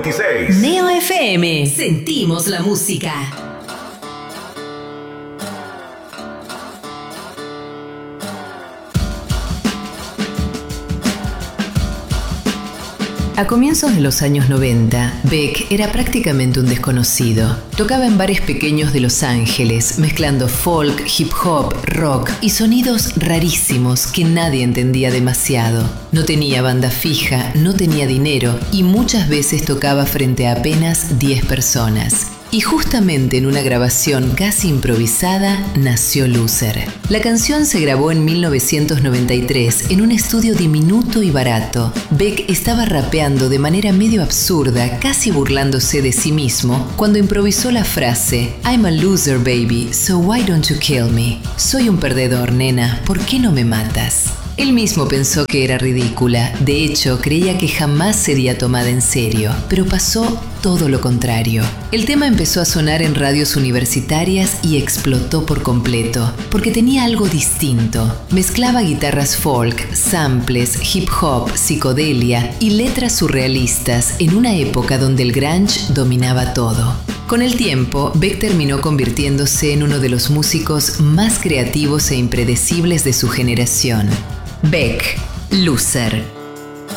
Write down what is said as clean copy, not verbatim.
96. Neo FM. Sentimos la música. A comienzos de los años 90, Beck era prácticamente un desconocido. Tocaba en bares pequeños de Los Ángeles, mezclando folk, hip hop, rock y sonidos rarísimos que nadie entendía demasiado. No tenía banda fija, no tenía dinero y muchas veces tocaba frente a apenas 10 personas. Y justamente en una grabación casi improvisada nació Loser. La canción se grabó en 1993 en un estudio diminuto y barato. Beck estaba rapeando de manera medio absurda, casi burlándose de sí mismo, cuando improvisó la frase "I'm a loser, baby, so why don't you kill me?". Soy un perdedor, nena, ¿por qué no me matas? Él mismo pensó que era ridícula. De hecho, creía que jamás sería tomada en serio, pero pasó todo lo contrario. El tema empezó a sonar en radios universitarias y explotó por completo, porque tenía algo distinto. Mezclaba guitarras folk, samples, hip hop, psicodelia y letras surrealistas en una época donde el grunge dominaba todo. Con el tiempo, Beck terminó convirtiéndose en uno de los músicos más creativos e impredecibles de su generación. Beck, Loser.